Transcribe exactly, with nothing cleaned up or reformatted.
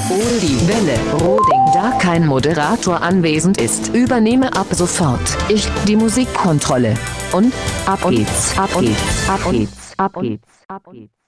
Hol die Welle, Roding. Da kein Moderator anwesend ist, übernehme ab sofort ich die Musikkontrolle. Und ab geht's, ab geht's, ab geht's, ab geht's, ab geht's.